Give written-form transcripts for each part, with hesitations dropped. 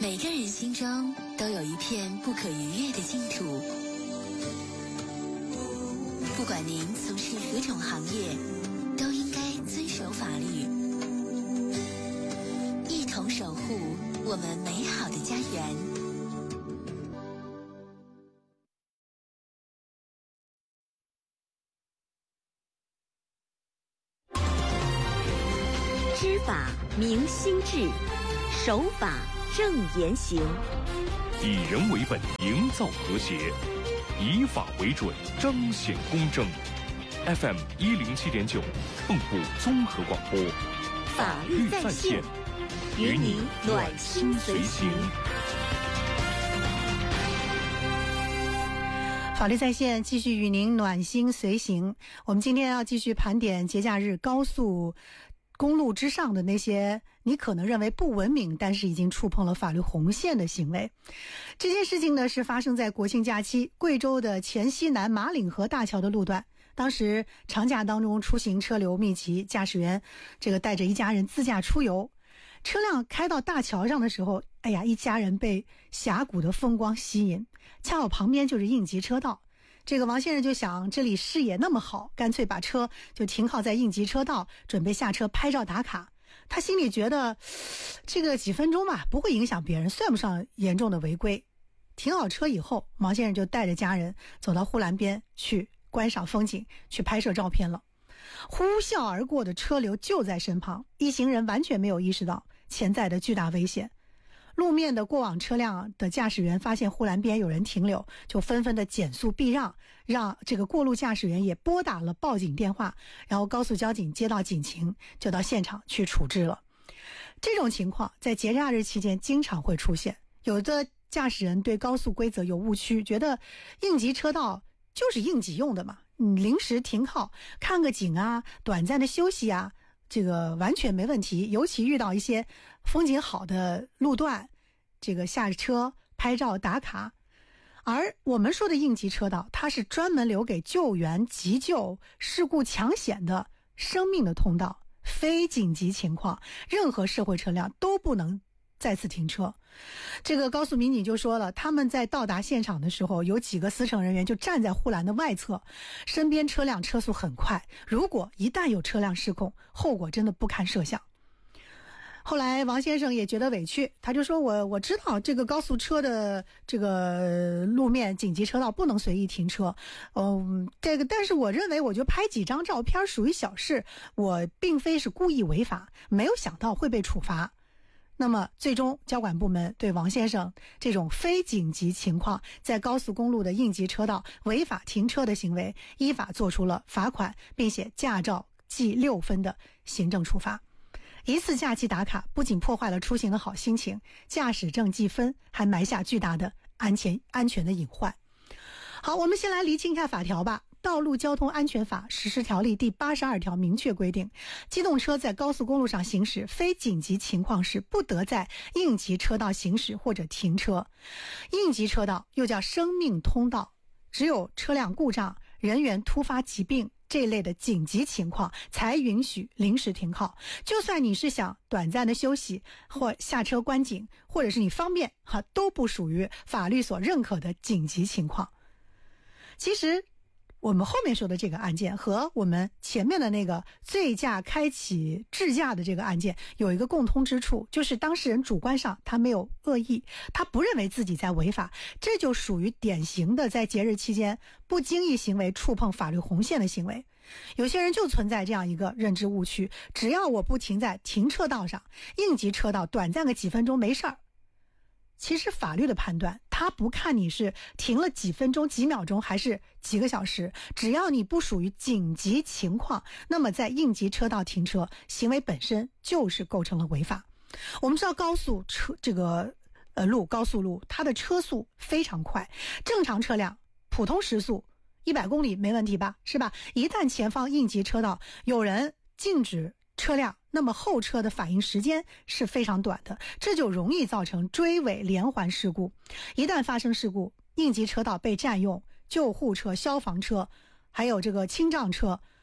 每个人心中都有一片不可逾越的净土。不管您从事何种行业，都应该遵守法律，一同守护我们美好的家园。 知法明心智，守法正言行， 以人为本，营造和谐，以法为准，彰显公正。FM 107.9，蚌埠综合广播， 法律在线，与你暖心随行。 法律在线继续与您暖心随行。我们今天要继续盘点节假日高速公路之上的那些你可能认为不文明，但是已经触碰了法律红线的行为。这件事情呢，是发生在国庆假期，贵州的黔西南马岭河大桥的路段。当时长假当中出行车流密集，驾驶员带着一家人自驾出游，车辆开到大桥上的时候，一家人被峡谷的风光吸引，恰好旁边就是应急车道。王先生就想，这里视野那么好，干脆把车就停靠在应急车道，准备下车拍照打卡。他心里觉得几分钟吧，不会影响别人，算不上严重的违规。停好车以后，毛先生就带着家人走到护栏边去观赏风景，去拍摄照片了。呼啸而过的车流就在身旁，一行人完全没有意识到潜在的巨大危险。路面的过往车辆的驾驶员发现护栏边有人停留，就纷纷的减速避让，让过路驾驶员也拨打了报警电话，然后高速交警接到警情，就到现场去处置了。这种情况在节假日期间经常会出现，有的驾驶人对高速规则有误区，觉得应急车道就是应急用的嘛，临时停靠看个景啊，短暂的休息啊，完全没问题。尤其遇到一些风景好的路段，下车拍照打卡。而我们说的应急车道，它是专门留给救援、急救、事故抢险的生命的通道，非紧急情况，任何社会车辆都不能再次停车。高速民警就说了，他们在到达现场的时候，有几个司乘人员就站在护栏的外侧，身边车辆车速很快，如果一旦有车辆失控，后果真的不堪设想。后来王先生也觉得委屈，他就说我知道高速车的路面紧急车道不能随意停车，但是我认为我就拍几张照片属于小事，我并非是故意违法，没有想到会被处罚。那么最终交管部门对王先生这种非紧急情况在高速公路的应急车道违法停车的行为，依法作出了罚款，并且驾照记6分的行政处罚。一次假期打卡不仅破坏了出行的好心情，驾驶证记分，还埋下巨大的安全的隐患。好，我们先来厘清一下法条吧。道路交通安全法实施条例第82条明确规定，机动车在高速公路上行驶，非紧急情况时不得在应急车道行驶或者停车。应急车道又叫生命通道，只有车辆故障、人员突发疾病这类的紧急情况才允许临时停靠。就算你是想短暂的休息或下车观景，或者是你方便都不属于法律所认可的紧急情况。其实我们后面说的这个案件和我们前面的那个醉驾开启智驾的这个案件有一个共通之处，就是当事人主观上他没有恶意，他不认为自己在违法，这就属于典型的在节日期间不经意行为触碰法律红线的行为。有些人就存在这样一个认知误区，只要我不停在停车道上，应急车道短暂个几分钟没事儿。其实法律的判断，他不看你是停了几分钟、几秒钟还是几个小时，只要你不属于紧急情况，那么在应急车道停车行为本身就是构成了违法。我们知道高速车高速路它的车速非常快，正常车辆普通时速100公里没问题吧，是吧？一旦前方应急车道有人禁止车辆，那么后车的反应时间是非常短的，这就容易造成追尾连环事故。一旦发生事故，应急车道被占用，救护车、消防车还有清障车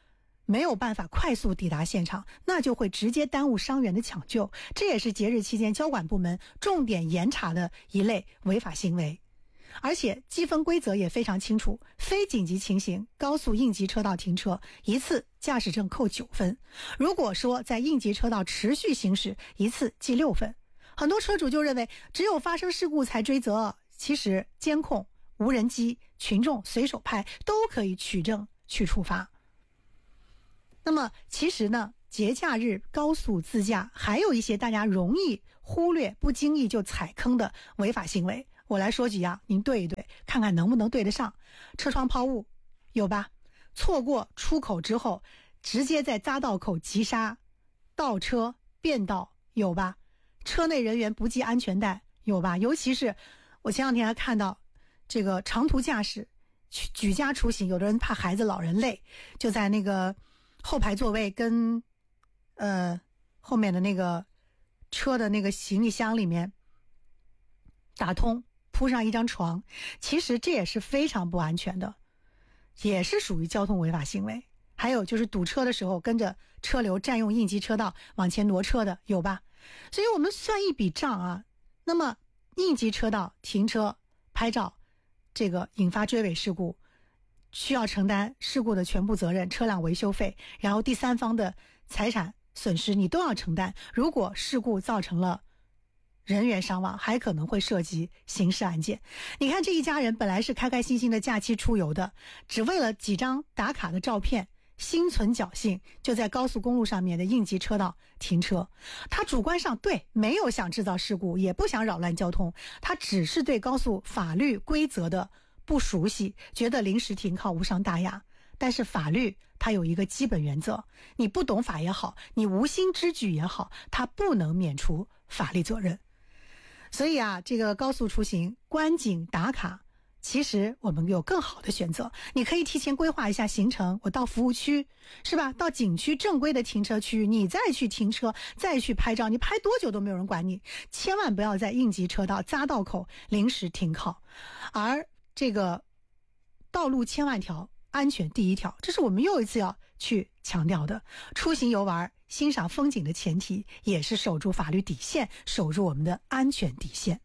没有办法快速抵达现场，那就会直接耽误伤员的抢救，这也是节日期间交管部门重点严查的一类违法行为。而且记分规则也非常清楚，非紧急情形高速应急车道停车一次驾驶证扣9分，如果说在应急车道持续行驶一次记6分。很多车主就认为只有发生事故才追责，其实监控、无人机、群众随手拍都可以取证去处罚。那么其实呢，节假日高速自驾还有一些大家容易忽略、不经意就踩坑的违法行为，我来说几样，您对一对，看看能不能对得上。车窗抛物有吧？错过出口之后直接在匝道口急刹倒车变道有吧？车内人员不系安全带有吧？尤其是我前两天还看到这个长途驾驶举家出行，有的人怕孩子老人累，就在那个后排座位跟后面的那个车的那个行李箱里面打通，铺上一张床，其实这也是非常不安全的，也是属于交通违法行为。还有就是堵车的时候跟着车流占用应急车道往前挪车的有吧？所以我们算一笔账啊，那么应急车道停车拍照，这个引发追尾事故需要承担事故的全部责任，车辆维修费，然后第三方的财产损失你都要承担。如果事故造成了人员伤亡，还可能会涉及刑事案件。你看这一家人本来是开开心心的假期出游的，只为了几张打卡的照片，心存侥幸就在高速公路上面的应急车道停车。他主观上对没有想制造事故，也不想扰乱交通，他只是对高速法律规则的不熟悉，觉得临时停靠无伤大雅。但是法律它有一个基本原则，你不懂法也好，你无心之举也好，它不能免除法律责任。所以啊，这个高速出行观景打卡，其实我们有更好的选择。你可以提前规划一下行程，我到服务区是吧，到景区正规的停车区，你再去停车再去拍照，你拍多久都没有人管你。千万不要在应急车道匝道口临时停靠。而这个道路千万条，安全第一条，这是我们又一次要去强调的。出行游玩欣赏风景的前提，也是守住法律底线，守住我们的安全底线。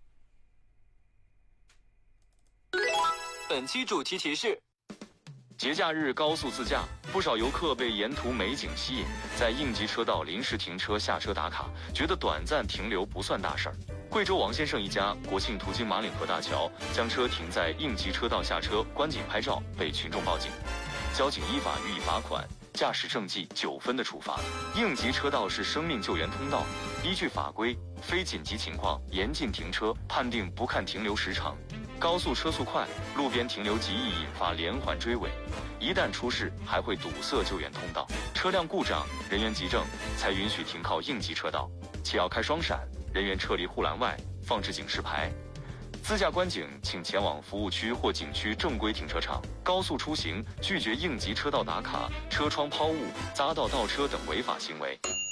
本期主题提示： 节假日高速自驾，不少游客被沿途美景吸引，在应急车道临时停车下车打卡，觉得短暂停留不算大事儿。贵州王先生一家国庆途经马岭河大桥，将车停在应急车道下车观景拍照，被群众报警，交警依法予以罚款，驾驶证记9分的处罚。应急车道是生命救援通道，依据法规，非紧急情况严禁停车，判定不看停留时长。高速车速快，路边停留极易引发连环追尾，一旦出事还会堵塞救援通道。车辆故障，人员急症才允许停靠应急车道，且要开双闪，人员撤离护栏外，放置警示牌。自驾观景请前往服务区或景区正规停车场。高速出行拒绝应急车道打卡、车窗抛物、匝道倒车等违法行为，